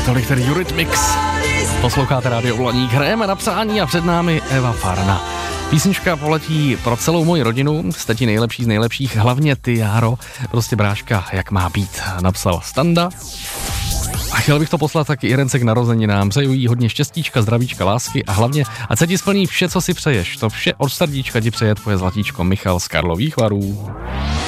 Tolik tedy Eurythmics. Posloucháte Rádio Blaník, hrajeme na přání a před námi Eva Farna. Písnička poletí pro celou moji rodinu, jste ti nejlepší z nejlepších, hlavně ty, Járo, prostě bráška, jak má být, napsal Standa. A chtěl bych to poslat taky Irence k narozeninám, přeju jí hodně štěstíčka, zdravíčka, lásky a hlavně, ať se ti splní vše, co si přeješ. To vše od srdíčka ti přeje tvoje zlatíčko Michal z Karlových Varů.